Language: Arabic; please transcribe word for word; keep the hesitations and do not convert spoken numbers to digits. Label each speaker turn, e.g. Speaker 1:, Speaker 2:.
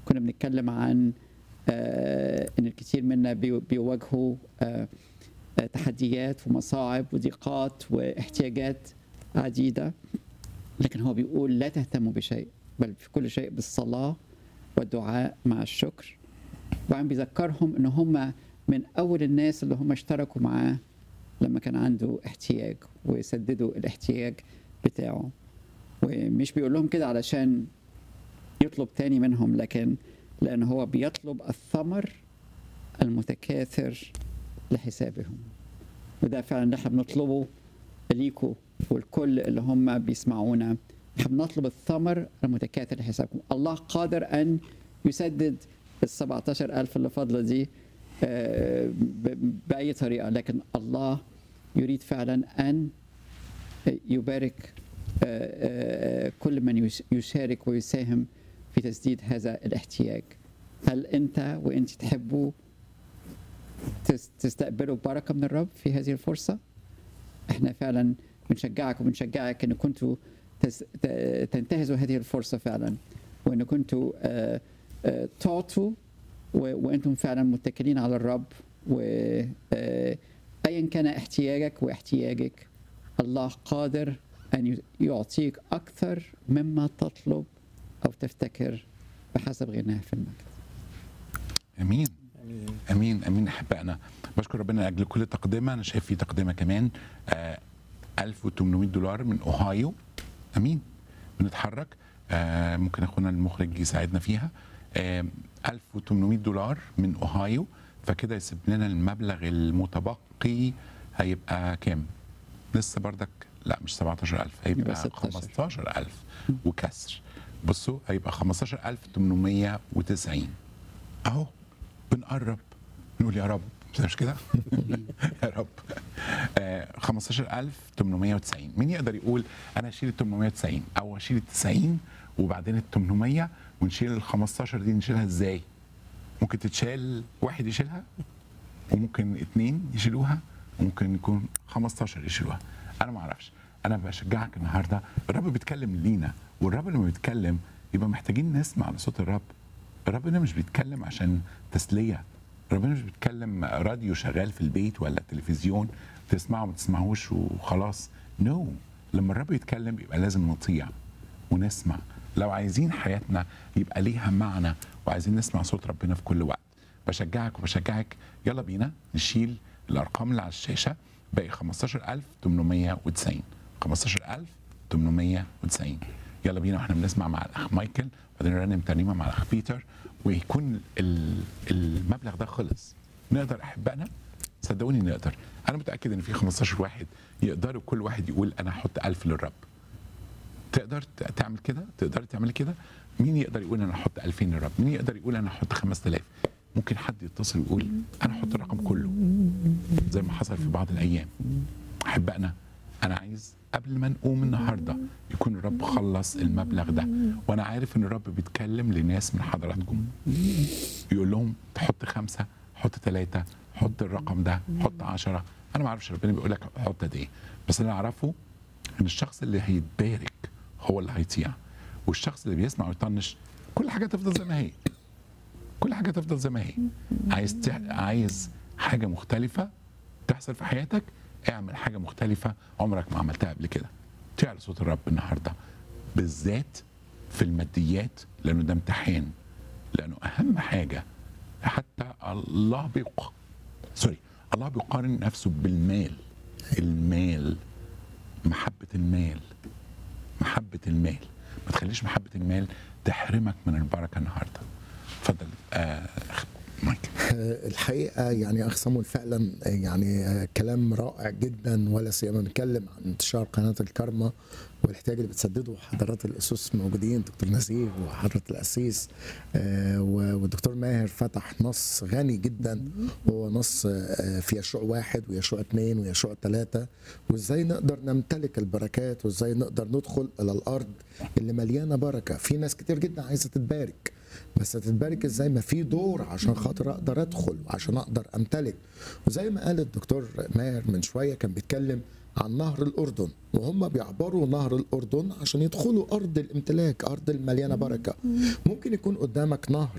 Speaker 1: كنا بنتكلم عن آه ان الكثير منا بي- بيواجهوا آه آه، تحديات ومصاعب وضيقات واحتياجات عديدة، لكن هو بيقول لا تهتموا بشيء بل في كل شيء بالصلاة والدعاء مع الشكر. وعم بيذكرهم ان هم من اول الناس اللي هم اشتركوا معاه لما كان عنده احتياج ويسددوا الاحتياج بتاعه. ومش بيقول لهم كده علشان يطلب تاني منهم، لكن لأن هو بيطلب الثمر المتكاثر لحسابهم. وده فعلا اللي احنا بنطلبه ليكوا والكل اللي هم بيسمعونا. احنا بنطلب الثمر المتكاثر لحسابكم. الله قادر أن يسدد ال سبعتاشر ألف اللي فاضلة دي آه، ب- بأي طريقة، لكن الله يريد فعلا أن يبارك آه، آه، كل من يش- يشارك ويساهم في تسديد هذا الاحتياج. هل أنت وأنت تحبوا تس- تستقبلوا بركة من الرب في هذه الفرصة؟ احنا فعلا بنشجعك وبنشجعك ان كنتوا تس- ت- تنتهزوا هذه الفرصة فعلا، وان كنتوا آه، آه، تعطوا و- وانتم فعلا متكلين على الرب. وايا كان احتياجك واحتياجك، الله قادر ان ي- يعطيك اكثر مما تطلب او تفتكر بحسب غناه في المجد.
Speaker 2: امين امين امين. احبائنا بشكر ربنا لاجل كل تقدمه. انا شايف في تقدمه كمان آه ألف وثمانمائة دولار من اوهايو. امين. بنتحرك. آه ممكن اخونا المخرج يساعدنا فيها. آه ألف وثمانمائة دولار من اوهايو، فكده يسيب لنا المبلغ المتبقي هيبقى كام؟ لسه بردك لا مش سبعتاشر ألف،
Speaker 1: يبقى
Speaker 2: هيبقى
Speaker 1: ستاشر.
Speaker 2: خمستاشر ألف وكسر. بصوا هيبقى خمستاشر ألف وثمانمائة وتسعين. اهو بنقرب نقول يا رب، مش كده؟ يا رب. آه خمستاشر ألف وثمانمائة وتسعين. مين يقدر يقول انا اشيل ال ثمانمائة وتسعين او اشيل ال تسعين وبعدين ال ثمانمائة ونشيل ال خمستاشر دي نشيلها ازاي؟ ممكن تتشال واحد يشيلها، وممكن اتنين يشيلوها، وممكن يكون خمستاشر يشيلوها. انا ما اعرفش. انا بشجعك النهارده، الرب بيتكلم لينا، والرب لما بيتكلم يبقى محتاجين نسمع لصوت الرب. ربنا مش بيتكلم عشان تسليه. ربنا مش بيتكلم راديو شغال في البيت ولا تلفزيون تسمعه ما تسمعوش وخلاص. نو no. لما الرب يتكلم يبقى لازم نطيع ونسمع. لو عايزين حياتنا يبقى ليها معنى وعايزين نسمع صوت ربنا في كل وقت. بشجعك وبشجعك يلا بينا نشيل الارقام اللي على الشاشه. باقي خمستاشر ألف وثمانمائة وتسعين. خمستاشر ألف وثمانمائة وتسعين. يلا بينا واحنا بنسمع مع الاخ مايكل، وبعدين نرنم ترنيمه مع الاخ بيتر، ويكون ال- المبلغ ده خلص. نقدر احبائنا؟ صدقوني نقدر. انا متاكد ان في خمستاشر واحد يقدروا كل واحد يقول انا هحط ألف للرب. تقدر ت- تعمل كده؟ تقدر تعمل كده؟ مين يقدر يقول انا هحط ألفين للرب؟ مين يقدر يقول انا هحط خمسة آلاف؟ ممكن حد يتصل ويقول انا هحط الرقم كله زي ما حصل في بعض الايام. احبائنا انا عايز قبل ما نقوم النهارده يكون الرب خلص المبلغ ده. وانا عارف ان الرب بيتكلم لناس من حضراتكم يقول لهم تحط خمسه، حط ثلاثه، حط الرقم ده، حط عشرة. انا ما اعرفش ربنا بيقول لك حط قد ايه، بس اللي اعرفه ان الشخص اللي هيتبارك هو اللي هيطيع، والشخص اللي بيسمع ويطنش كل حاجه تفضل زي ما هي. كل حاجه تفضل زي ما هي. عايز تع... عايز حاجه مختلفه تحصل في حياتك، اعمل حاجه مختلفه عمرك ما عملتها قبل كده. تعلى صوت الرب النهارده بالذات في الماديات، لانه ده امتحان. لانه اهم حاجه حتى الله بيق... سوري الله بيقارن نفسه بالمال. المال، محبه المال، محبه المال. ما تخليش محبه المال تحرمك من البركه النهارده. اتفضل آه مايك.
Speaker 3: الحقيقه يعني اخ صامويل فعلا يعني كلام رائع جدا، ولا سيما بنتكلم عن انتشار قناه الكارما والاحتياج اللي بتسدده حضرات الاسس موجودين، دكتور نزيه وحضره الاسيس آه، والدكتور ماهر فتح نص غني جدا، هو نص آه، في يشوع واحد ويشوع اثنين ويشوع ثلاثه، وازاي نقدر نمتلك البركات وازاي نقدر ندخل الى الارض اللي مليانه بركه. في ناس كتير جدا عايزه تتبارك، بس هتتبارك ازاي؟ ما في دور عشان خاطر اقدر ادخل وعشان اقدر امتلك. وزي ما قال الدكتور ماهر من شويه كان بيتكلم عن نهر الأردن، وهم بيعبروا نهر الأردن عشان يدخلوا أرض الامتلاك، أرض المليانة بركة. ممكن يكون قدامك نهر